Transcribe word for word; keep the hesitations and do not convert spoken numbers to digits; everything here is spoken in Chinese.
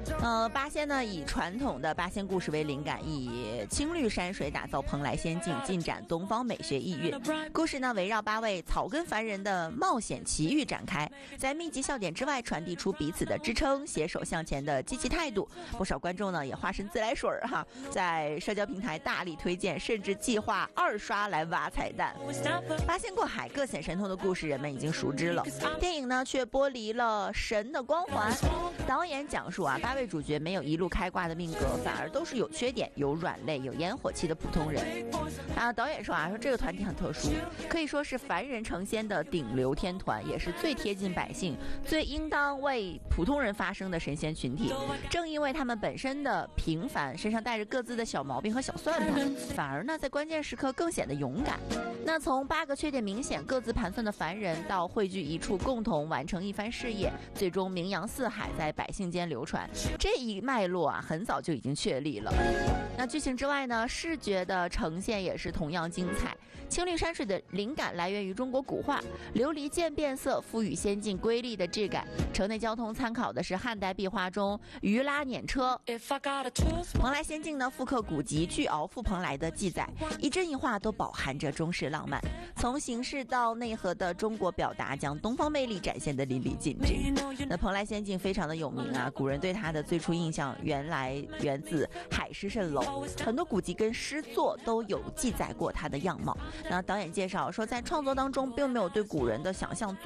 呃，八仙呢以传统的八仙故事为灵感，以青绿山水打造蓬莱仙境，尽展东方美学意蕴。故事呢围绕八位草根凡人的冒险奇遇展开，在密集笑点之外，传递出彼此的支撑、携手向前的积极态度。不少观众呢也化身自来水哈，在社交平台大力推荐，甚至计划二刷来挖彩蛋。八仙过海各显神通的故事，人们已经熟知了。电影呢却剥离了神的光环。导演讲述啊，八位主角没有一路开挂的命格，反而都是有缺点、有软肋、有烟火气的普通人。啊，导演说啊，说这个团体很特殊，可以说是凡人成仙的顶流天团，也是最贴近百姓、最应当为普通人发声的神仙群体。正因为他们本身的平凡，身上带着各自的小毛病和小算盘，反而呢在关键时刻更显得勇敢。那从八个缺点明显、各自盘算的凡人，到汇聚一处共同完成一番事业，最终名扬四海，在百姓间流传，这一脉络啊很早就已经确立了。那剧情之外呢，视觉的呈现也是同样精彩。青绿山水的灵感来源于中国古画，琉璃渐变色，赋予仙境瑰丽的质感。城内交通参考的是汉代壁画中鱼拉辇车。蓬莱仙境呢复刻古籍《巨鳌赴蓬莱》的记载，一帧一画都饱含着中式浪漫，从形式到内核的中国表达，将东方魅力展现得淋漓尽致。那蓬莱仙境非常的有名啊，古人对它的最初印象原来源自海市蜃楼，很多古籍跟诗作都有记载过它的样貌。那导演介绍说，在创作当中并没有对古人的想象做